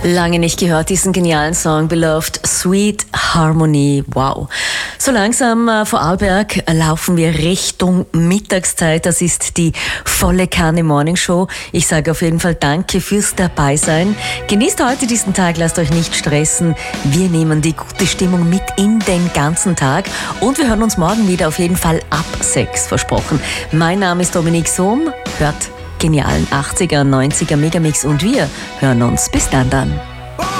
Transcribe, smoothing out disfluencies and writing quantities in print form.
Lange nicht gehört, diesen genialen Song Beloved Sweet Harmony. Wow. So langsam vor Arlberg laufen wir Richtung Mittagszeit. Das ist die volle Kanne Morning Show. Ich sage auf jeden Fall danke fürs Dabeisein. Genießt heute diesen Tag, lasst euch nicht stressen. Wir nehmen die gute Stimmung mit in den ganzen Tag und wir hören uns morgen wieder auf jeden Fall ab 6, versprochen. Mein Name ist Dominique Sohm. Hört genialen 80er, 90er Megamix und wir hören uns. Bis dann.